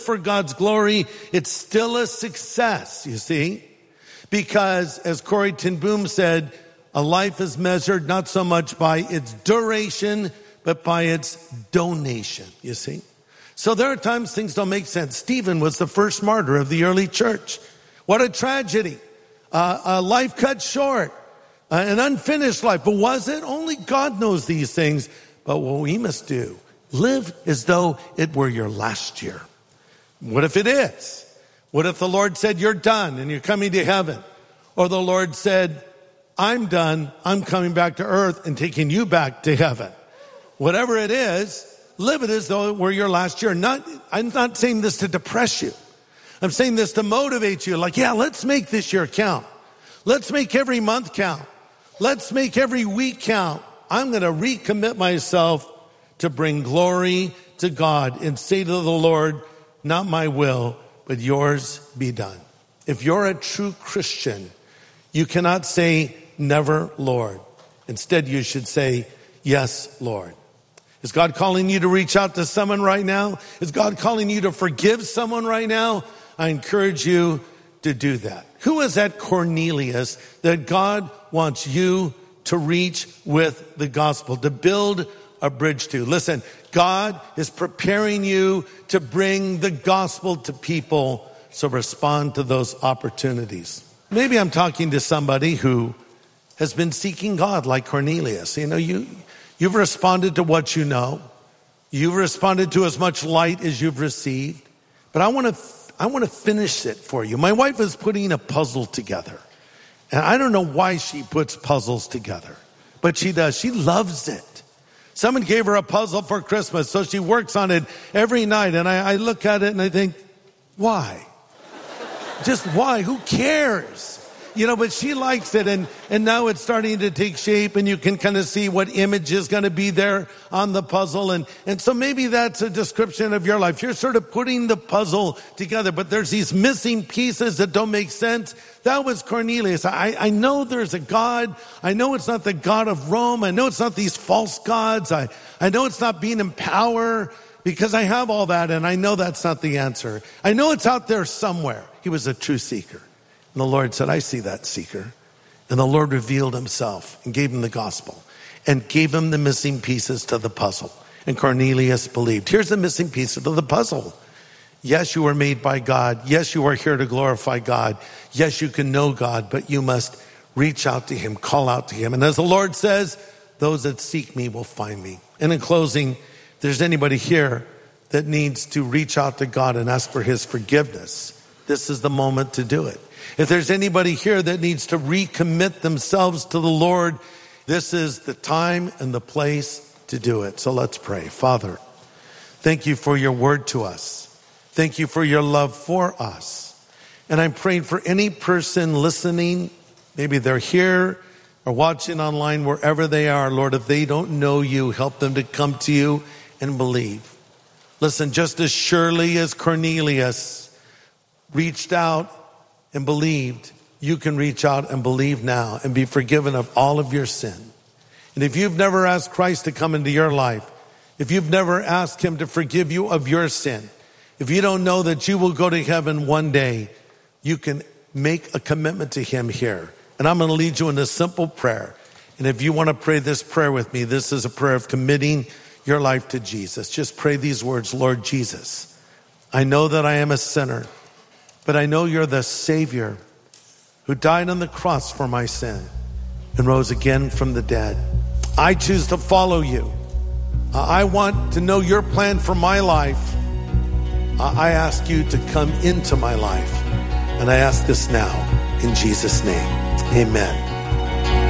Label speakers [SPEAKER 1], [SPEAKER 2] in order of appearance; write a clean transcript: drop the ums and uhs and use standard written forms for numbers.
[SPEAKER 1] for God's glory, it's still a success, you see? Because, as Corrie ten Boom said, a life is measured not so much by its duration, but by its donation, you see? So there are times things don't make sense. Stephen was the first martyr of the early church. What a tragedy. A life cut short. An unfinished life. But was it? Only God knows these things. But what we must do, live as though it were your last year. What if it is? What if the Lord said, you're done and you're coming to heaven? Or the Lord said, I'm done, I'm coming back to earth and taking you back to heaven. Whatever it is, live it as though it were your last year. I'm not saying this to depress you. I'm saying this to motivate you. Like, yeah, let's make this year count. Let's make every month count. Let's make every week count. I'm going to recommit myself to bring glory to God and say to the Lord, not my will, but yours be done. If you're a true Christian, you cannot say, never, Lord. Instead, you should say, yes, Lord. Is God calling you to reach out to someone right now? Is God calling you to forgive someone right now? I encourage you to do that. Who is that Cornelius that God wants you to reach with the gospel, to build a bridge to? Listen, God is preparing you to bring the gospel to people, so respond to those opportunities. Maybe I'm talking to somebody who has been seeking God like Cornelius. You know, you've responded to what you know. You've responded to as much light as you've received. But I want to finish it for you. My wife is putting a puzzle together. And I don't know why she puts puzzles together, but she does. She loves it. Someone gave her a puzzle for Christmas, so she works on it every night. And I look at it and I think, why? Just why? Who cares? You know, but she likes it, and now it's starting to take shape, and you can kind of see what image is going to be there on the puzzle. And so maybe that's a description of your life. You're sort of putting the puzzle together, but there's these missing pieces that don't make sense. That was Cornelius. I know there's a God. I know it's not the God of Rome. I know it's not these false gods. I know it's not being in power, because I have all that, and I know that's not the answer. I know it's out there somewhere. He was a true seeker. And the Lord said, I see that seeker. And the Lord revealed himself and gave him the gospel and gave him the missing pieces to the puzzle. And Cornelius believed. Here's the missing pieces of the puzzle. Yes, you were made by God. Yes, you are here to glorify God. Yes, you can know God, but you must reach out to him, call out to him. And as the Lord says, those that seek me will find me. And in closing, if there's anybody here that needs to reach out to God and ask for his forgiveness, this is the moment to do it. If there's anybody here that needs to recommit themselves to the Lord, this is the time and the place to do it. So let's pray. Father, thank you for your word to us. Thank you for your love for us. And I'm praying for any person listening, maybe they're here or watching online, wherever they are, Lord, if they don't know you, help them to come to you and believe. Listen, just as surely as Cornelius reached out and believed, you can reach out and believe now and be forgiven of all of your sin. And if you've never asked Christ to come into your life, if you've never asked him to forgive you of your sin, if you don't know that you will go to heaven one day, you can make a commitment to him here. And I'm going to lead you in a simple prayer. And if you want to pray this prayer with me, this is a prayer of committing your life to Jesus. Just pray these words, Lord Jesus, I know that I am a sinner, but I know you're the Savior who died on the cross for my sin and rose again from the dead. I choose to follow you. I want to know your plan for my life. I ask you to come into my life. And I ask this now in Jesus' name. Amen.